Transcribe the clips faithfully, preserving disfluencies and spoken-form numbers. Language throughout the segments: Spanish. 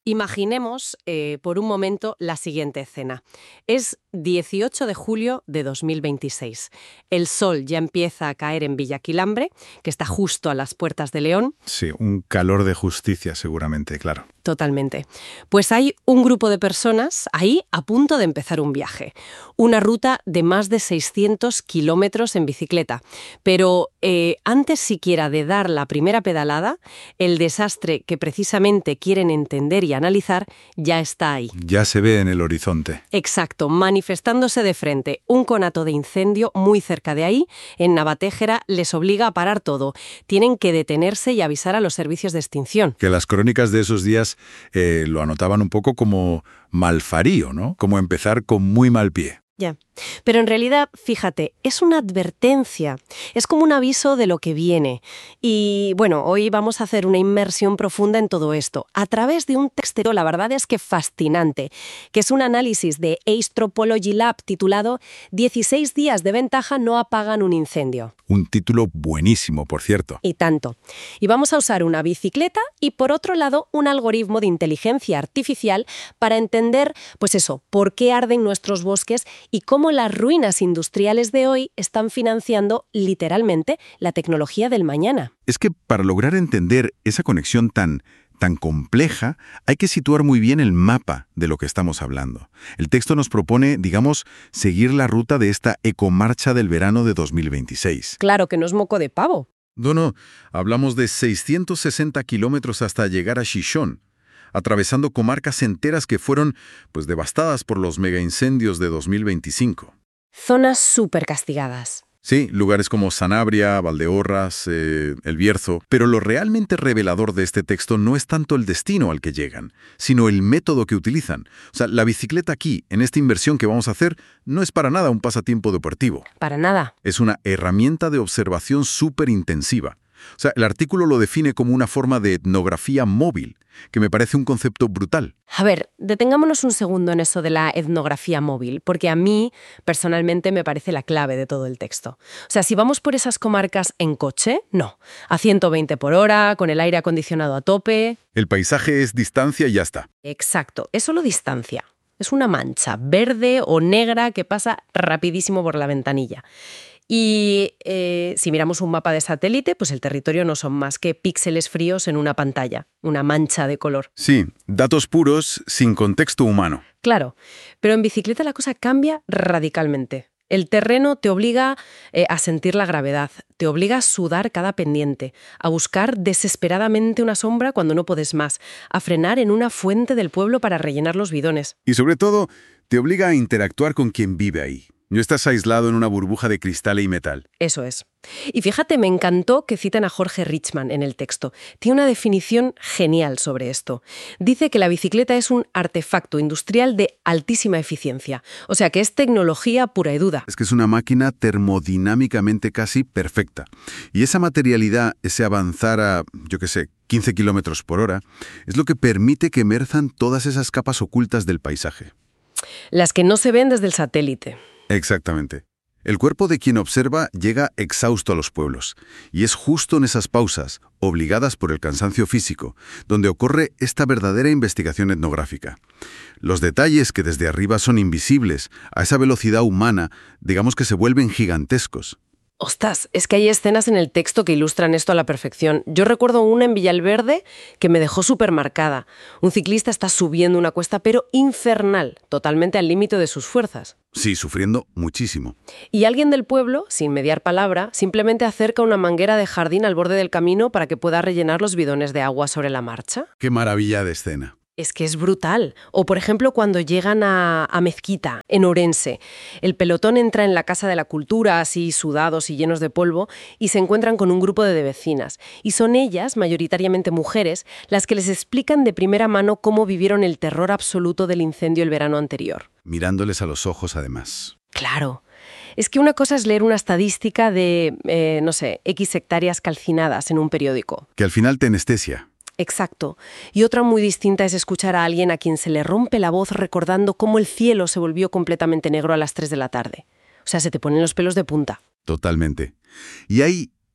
Imaginemos eh, por un momento la siguiente escena. Es dieciocho de julio de dos mil veintiséis. El sol ya empieza a caer en Villaquilambre, que está justo a las puertas de León. Sí, un calor de justicia seguramente, claro. Totalmente. Pues hay un grupo de personas ahí a punto de empezar un viaje. Una ruta de más de seiscientos kilómetros en bicicleta. Pero eh, antes siquiera de dar la primera pedalada, el desastre que precisamente quieren entender y analizar ya está ahí. Ya se ve en el horizonte. Exacto, manifestándose de frente. Un conato de incendio muy cerca de ahí, en Navatéjera, les obliga a parar todo. Tienen que detenerse y avisar a los servicios de extinción. Que las crónicas de esos días eh, lo anotaban un poco como malfarío, ¿no? Como empezar con muy mal pie. Ya. Pero en realidad, fíjate, es una advertencia, es como un aviso de lo que viene. Y bueno, hoy vamos a hacer una inmersión profunda en todo esto, a través de un texto, la verdad es que fascinante, que es un análisis de Astropology Lab titulado dieciséis días de ventaja no apagan un incendio. Un título buenísimo, por cierto. Y tanto. Y vamos a usar una bicicleta y, por otro lado, un algoritmo de inteligencia artificial para entender, pues eso, por qué arden nuestros bosques y cómo las ruinas industriales de hoy están financiando, literalmente, la tecnología del mañana. Es que para lograr entender esa conexión tan, tan compleja, hay que situar muy bien el mapa de lo que estamos hablando. El texto nos propone, digamos, seguir la ruta de esta ecomarcha del verano de dos mil veintiséis. Claro que no es moco de pavo. No, no, hablamos de seiscientos sesenta kilómetros hasta llegar a Xixón, atravesando comarcas enteras que fueron, pues, devastadas por los megaincendios de dos mil veinticinco. Zonas súper castigadas. Sí, lugares como Sanabria, Valdeorras, eh, El Bierzo. Pero lo realmente revelador de este texto no es tanto el destino al que llegan, sino el método que utilizan. O sea, la bicicleta aquí, en esta inversión que vamos a hacer, no es para nada un pasatiempo deportivo. Para nada. Es una herramienta de observación súper intensiva. O sea, el artículo lo define como una forma de etnografía móvil, que me parece un concepto brutal. A ver, detengámonos un segundo en eso de la etnografía móvil, porque a mí, personalmente, me parece la clave de todo el texto. O sea, si vamos por esas comarcas en coche, no. A ciento veinte por hora, con el aire acondicionado a tope. El paisaje es distancia y ya está. Exacto, es solo distancia. Es una mancha verde o negra que pasa rapidísimo por la ventanilla. Y eh, si miramos un mapa de satélite, pues el territorio no son más que píxeles fríos en una pantalla, una mancha de color. Sí, datos puros sin contexto humano. Claro, pero en bicicleta la cosa cambia radicalmente. El terreno te obliga eh, a sentir la gravedad, te obliga a sudar cada pendiente, a buscar desesperadamente una sombra cuando no puedes más, a frenar en una fuente del pueblo para rellenar los bidones. Y sobre todo, te obliga a interactuar con quien vive ahí. No estás aislado en una burbuja de cristal y metal. Eso es. Y fíjate, me encantó que citen a Jorge Richman en el texto. Tiene una definición genial sobre esto. Dice que la bicicleta es un artefacto industrial de altísima eficiencia. O sea, que es tecnología pura y dura. Es que es una máquina termodinámicamente casi perfecta. Y esa materialidad, ese avanzar a, yo qué sé, quince kilómetros por hora, es lo que permite que emerzan todas esas capas ocultas del paisaje. Las que no se ven desde el satélite. Exactamente. El cuerpo de quien observa llega exhausto a los pueblos, y es justo en esas pausas, obligadas por el cansancio físico, donde ocurre esta verdadera investigación etnográfica. Los detalles que desde arriba son invisibles, a esa velocidad humana, digamos que se vuelven gigantescos. Ostras, es que hay escenas en el texto que ilustran esto a la perfección. Yo recuerdo una en Villalverde que me dejó súper marcada. Un ciclista está subiendo una cuesta, pero infernal, totalmente al límite de sus fuerzas. Sí, sufriendo muchísimo. Y alguien del pueblo, sin mediar palabra, simplemente acerca una manguera de jardín al borde del camino para que pueda rellenar los bidones de agua sobre la marcha. ¡Qué maravilla de escena! Es que es brutal. O, por ejemplo, cuando llegan a, a Mezquita, en Orense. El pelotón entra en la Casa de la Cultura, así sudados y llenos de polvo, y se encuentran con un grupo de vecinas. Y son ellas, mayoritariamente mujeres, las que les explican de primera mano cómo vivieron el terror absoluto del incendio el verano anterior. Mirándoles a los ojos, además. Claro. Es que una cosa es leer una estadística de, eh, no sé, X hectáreas calcinadas en un periódico. Que al final te anestesia. Exacto. Y otra muy distinta es escuchar a alguien a quien se le rompe la voz recordando cómo el cielo se volvió completamente negro a las tres de la tarde. O sea, se te ponen los pelos de punta. Totalmente. Y hay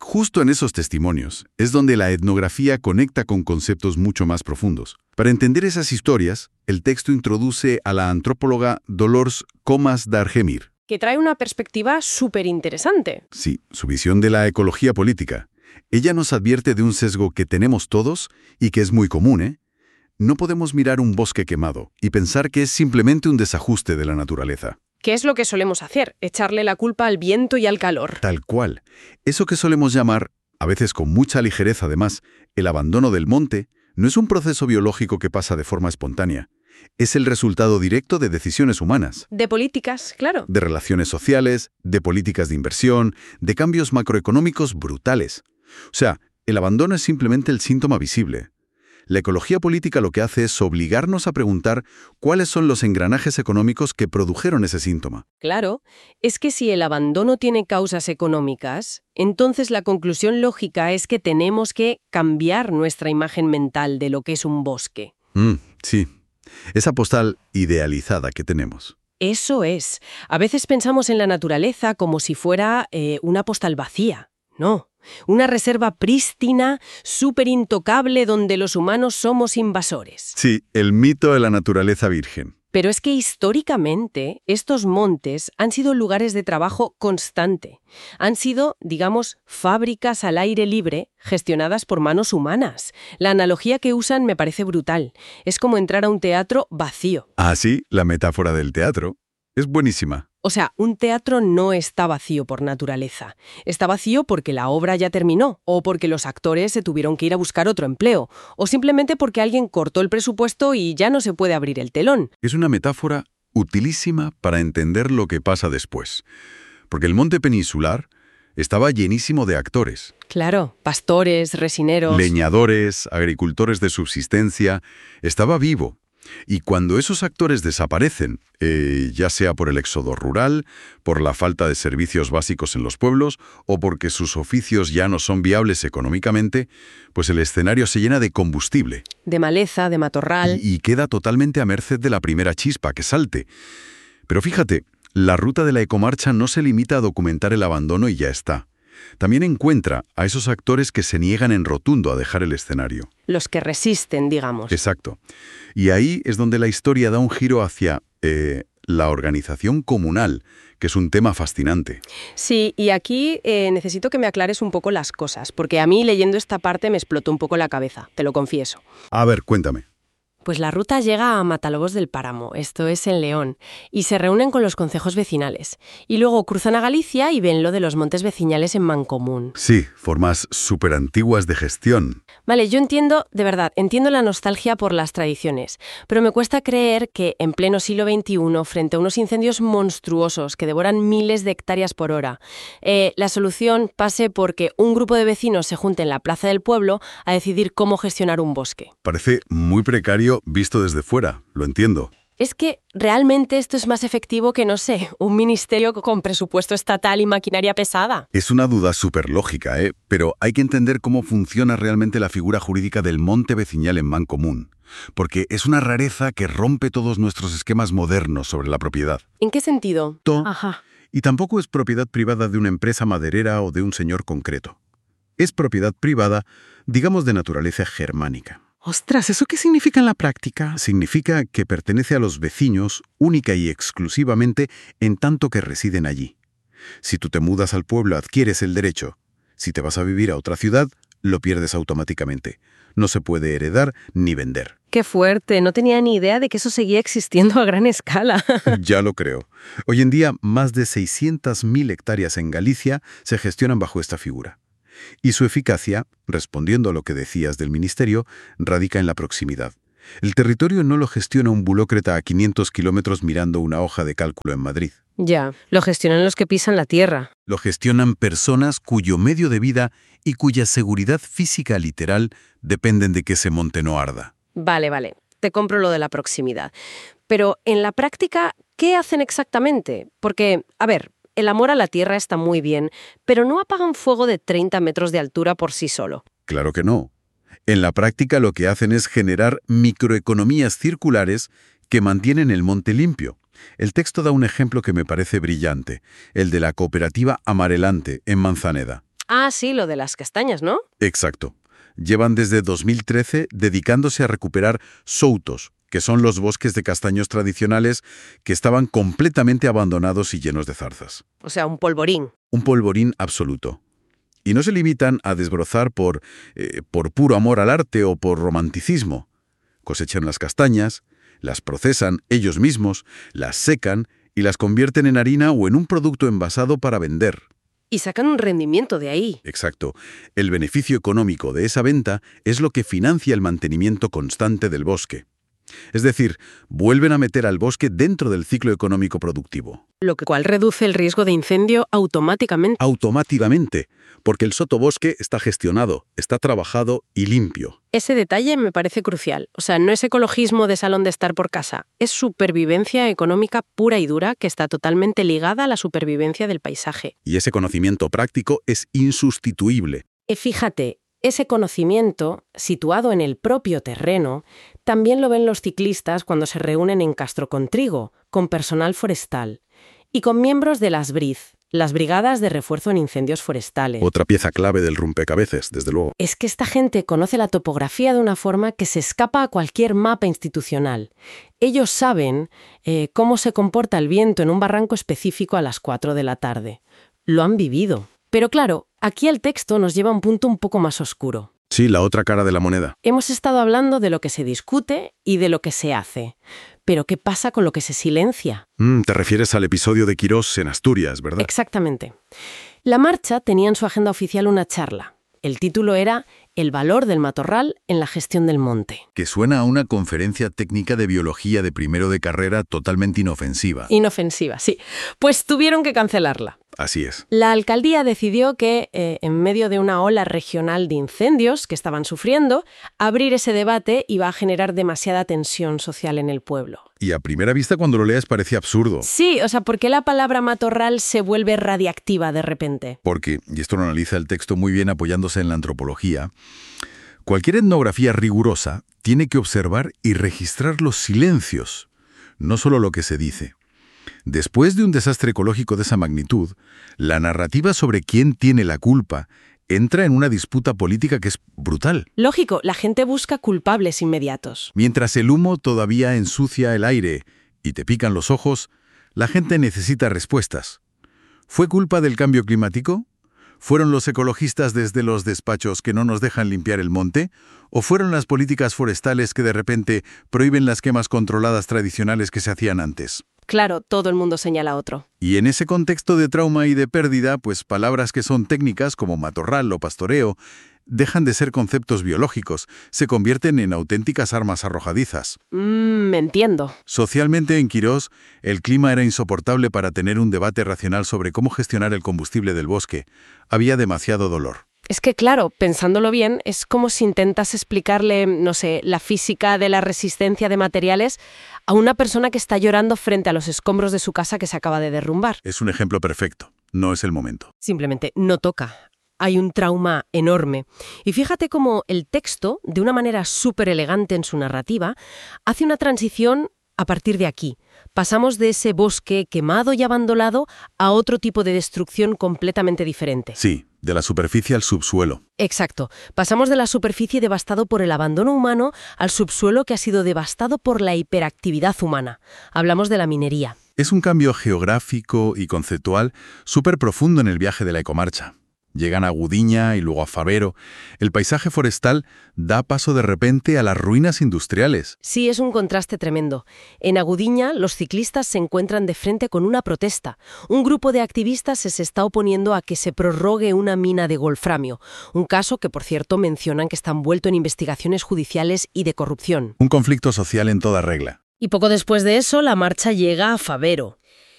Justo en esos testimonios es donde la etnografía conecta con conceptos mucho más profundos. Para entender esas historias, el texto introduce a la antropóloga Dolors Comas d'Argemir. Que trae una perspectiva súper interesante. Sí, su visión de la ecología política. Ella nos advierte de un sesgo que tenemos todos y que es muy común, ¿eh? No podemos mirar un bosque quemado y pensar que es simplemente un desajuste de la naturaleza. ¿Qué es lo que solemos hacer? Echarle la culpa al viento y al calor. Tal cual. Eso que solemos llamar, a veces con mucha ligereza además, el abandono del monte, no es un proceso biológico que pasa de forma espontánea. Es el resultado directo de decisiones humanas. De políticas, claro. De relaciones sociales, de políticas de inversión, de cambios macroeconómicos brutales. O sea, el abandono es simplemente el síntoma visible. La ecología política lo que hace es obligarnos a preguntar cuáles son los engranajes económicos que produjeron ese síntoma. Claro, es que si el abandono tiene causas económicas, entonces la conclusión lógica es que tenemos que cambiar nuestra imagen mental de lo que es un bosque. Mm, sí, esa postal idealizada que tenemos. Eso es. A veces pensamos en la naturaleza como si fuera eh, una postal vacía. No. Una reserva prístina, súper intocable, donde los humanos somos invasores. Sí, el mito de la naturaleza virgen. Pero es que históricamente estos montes han sido lugares de trabajo constante. Han sido, digamos, fábricas al aire libre gestionadas por manos humanas. La analogía que usan me parece brutal. Es como entrar a un teatro vacío. Ah, sí, la metáfora del teatro. Es buenísima. O sea, un teatro no está vacío por naturaleza. Está vacío porque la obra ya terminó, o porque los actores se tuvieron que ir a buscar otro empleo, o simplemente porque alguien cortó el presupuesto y ya no se puede abrir el telón. Es una metáfora utilísima para entender lo que pasa después. Porque el monte peninsular estaba llenísimo de actores. Claro, pastores, resineros... leñadores, agricultores de subsistencia. Estaba vivo. Y cuando esos actores desaparecen, eh, ya sea por el éxodo rural, por la falta de servicios básicos en los pueblos o porque sus oficios ya no son viables económicamente, pues el escenario se llena de combustible. De maleza, de matorral... Y, y queda totalmente a merced de la primera chispa que salte. Pero fíjate, la ruta de la ecomarcha no se limita a documentar el abandono y ya está. También encuentra a esos actores que se niegan en rotundo a dejar el escenario. Los que resisten, digamos. Exacto. Y ahí es donde la historia da un giro hacia eh, la organización comunal, que es un tema fascinante. Sí, y aquí eh, necesito que me aclares un poco las cosas, porque a mí leyendo esta parte me explotó un poco la cabeza, te lo confieso. A ver, cuéntame. Pues la ruta llega a Matalobos del Páramo, esto es en León, y se reúnen con los concejos vecinales. Y luego cruzan a Galicia y ven lo de los montes vecinales en Mancomún. Sí, formas súper antiguas de gestión. Vale, yo entiendo, de verdad, entiendo la nostalgia por las tradiciones, pero me cuesta creer que en pleno siglo veintiuno, frente a unos incendios monstruosos que devoran miles de hectáreas por hora, eh, la solución pase porque un grupo de vecinos se junte en la plaza del pueblo a decidir cómo gestionar un bosque. Parece muy precario visto desde fuera, lo entiendo. Es que realmente esto es más efectivo que, no sé, un ministerio con presupuesto estatal y maquinaria pesada. Es una duda súper lógica, ¿eh? Pero hay que entender cómo funciona realmente la figura jurídica del monte vecinal en Mancomún. Porque es una rareza que rompe todos nuestros esquemas modernos sobre la propiedad. ¿En qué sentido? To- Ajá. Y tampoco es propiedad privada de una empresa maderera o de un señor concreto. Es propiedad privada, digamos, de naturaleza germánica. Ostras, ¿eso qué significa en la práctica? Significa que pertenece a los vecinos única y exclusivamente en tanto que residen allí. Si tú te mudas al pueblo, adquieres el derecho. Si te vas a vivir a otra ciudad, lo pierdes automáticamente. No se puede heredar ni vender. Qué fuerte, no tenía ni idea de que eso seguía existiendo a gran escala. Ya lo creo. Hoy en día, más de seiscientas mil hectáreas en Galicia se gestionan bajo esta figura. Y su eficacia, respondiendo a lo que decías del ministerio, radica en la proximidad. El territorio no lo gestiona un burócrata a quinientos kilómetros mirando una hoja de cálculo en Madrid. Ya, lo gestionan los que pisan la tierra. Lo gestionan personas cuyo medio de vida y cuya seguridad física literal dependen de que ese monte no arda. Vale, vale, te compro lo de la proximidad. Pero en la práctica, ¿qué hacen exactamente? Porque, a ver, el amor a la tierra está muy bien, pero no apagan fuego de treinta metros de altura por sí solo. Claro que no. En la práctica lo que hacen es generar microeconomías circulares que mantienen el monte limpio. El texto da un ejemplo que me parece brillante, el de la cooperativa Amarelante, en Manzaneda. Ah, sí, lo de las castañas, ¿no? Exacto. Llevan desde dos mil trece dedicándose a recuperar soutos, que son los bosques de castaños tradicionales que estaban completamente abandonados y llenos de zarzas. O sea, un polvorín. Un polvorín absoluto. Y no se limitan a desbrozar por, eh, por puro amor al arte o por romanticismo. Cosechan las castañas, las procesan ellos mismos, las secan y las convierten en harina o en un producto envasado para vender. Y sacan un rendimiento de ahí. Exacto. El beneficio económico de esa venta es lo que financia el mantenimiento constante del bosque. Es decir, vuelven a meter al bosque dentro del ciclo económico productivo. Lo que cual reduce el riesgo de incendio automáticamente. Automáticamente, porque el sotobosque está gestionado, está trabajado y limpio. Ese detalle me parece crucial. O sea, no es ecologismo de salón de estar por casa, es supervivencia económica pura y dura que está totalmente ligada a la supervivencia del paisaje. Y ese conocimiento práctico es insustituible. Y fíjate, ese conocimiento, situado en el propio terreno, también lo ven los ciclistas cuando se reúnen en Castro Contrigo, con personal forestal, y con miembros de las B R I Z, las Brigadas de Refuerzo en Incendios Forestales. Otra pieza clave del rompecabezas, desde luego. Es que esta gente conoce la topografía de una forma que se escapa a cualquier mapa institucional. Ellos saben eh, cómo se comporta el viento en un barranco específico a las cuatro de la tarde. Lo han vivido. Pero claro, aquí el texto nos lleva a un punto un poco más oscuro. Sí, la otra cara de la moneda. Hemos estado hablando de lo que se discute y de lo que se hace. Pero ¿qué pasa con lo que se silencia? Mm, te refieres al episodio de Quirós en Asturias, ¿verdad? Exactamente. La marcha tenía en su agenda oficial una charla. El título era El valor del matorral en la gestión del monte. Que suena a una conferencia técnica de biología de primero de carrera totalmente inofensiva. Inofensiva, sí. Pues tuvieron que cancelarla. Así es. La alcaldía decidió que, eh, en medio de una ola regional de incendios que estaban sufriendo, abrir ese debate iba a generar demasiada tensión social en el pueblo. Y a primera vista cuando lo leas parece absurdo. Sí, o sea, ¿por qué la palabra matorral se vuelve radiactiva de repente? Porque, y esto lo analiza el texto muy bien apoyándose en la antropología, cualquier etnografía rigurosa tiene que observar y registrar los silencios, no solo lo que se dice. Después de un desastre ecológico de esa magnitud, la narrativa sobre quién tiene la culpa entra en una disputa política que es brutal. Lógico, la gente busca culpables inmediatos. Mientras el humo todavía ensucia el aire y te pican los ojos, la gente necesita respuestas. ¿Fue culpa del cambio climático? ¿Fueron los ecologistas desde los despachos que no nos dejan limpiar el monte? ¿O fueron las políticas forestales que de repente prohíben las quemas controladas tradicionales que se hacían antes? Claro, todo el mundo señala a otro. Y en ese contexto de trauma y de pérdida, pues palabras que son técnicas como matorral o pastoreo dejan de ser conceptos biológicos, se convierten en auténticas armas arrojadizas. Mmm, me entiendo. Socialmente en Quirós, el clima era insoportable para tener un debate racional sobre cómo gestionar el combustible del bosque. Había demasiado dolor. Es que, claro, pensándolo bien, es como si intentas explicarle, no sé, la física de la resistencia de materiales a una persona que está llorando frente a los escombros de su casa que se acaba de derrumbar. Es un ejemplo perfecto. No es el momento. Simplemente no toca. Hay un trauma enorme. Y fíjate cómo el texto, de una manera súper elegante en su narrativa, hace una transición a partir de aquí. Pasamos de ese bosque quemado y abandonado a otro tipo de destrucción completamente diferente. Sí, de la superficie al subsuelo. Exacto. Pasamos de la superficie devastado por el abandono humano al subsuelo que ha sido devastado por la hiperactividad humana. Hablamos de la minería. Es un cambio geográfico y conceptual súper profundo en el viaje de la ecomarcha. Llegan a Gudiña y luego a Favero. El paisaje forestal da paso de repente a las ruinas industriales. Sí, es un contraste tremendo. En Agudiña, los ciclistas se encuentran de frente con una protesta. Un grupo de activistas se está oponiendo a que se prorrogue una mina de wolframio. Un caso que, por cierto, mencionan que está envuelto en investigaciones judiciales y de corrupción. Un conflicto social en toda regla. Y poco después de eso, la marcha llega a Favero.